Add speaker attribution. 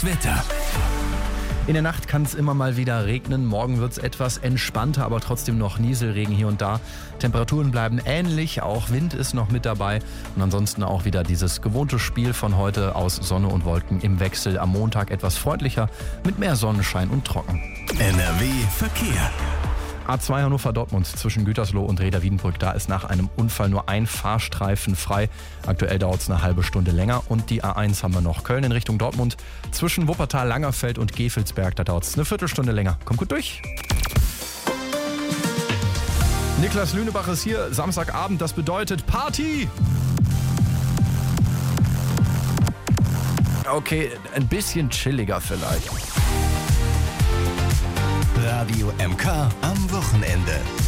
Speaker 1: Das Wetter.
Speaker 2: In der Nacht kann es immer mal wieder regnen. Morgen wird es etwas entspannter, aber trotzdem noch Nieselregen hier und da. Temperaturen bleiben ähnlich, auch Wind ist noch mit dabei. Und ansonsten auch wieder dieses gewohnte Spiel von heute aus Sonne und Wolken im Wechsel. Am Montag etwas freundlicher mit mehr Sonnenschein und trocken.
Speaker 1: NRW Verkehr.
Speaker 2: A2 Hannover-Dortmund zwischen Gütersloh und Reda-Wiedenbrück. Da ist nach einem Unfall nur ein Fahrstreifen frei. Aktuell dauert es eine halbe Stunde länger. Und die A1 haben wir noch. Köln in Richtung Dortmund zwischen Wuppertal, Langerfeld und Gevelsberg. Da dauert es eine Viertelstunde länger. Kommt gut durch. Niklas Lünebach ist hier. Samstagabend, das bedeutet Party. Okay, ein bisschen chilliger vielleicht.
Speaker 1: Radio MK am Wochenende.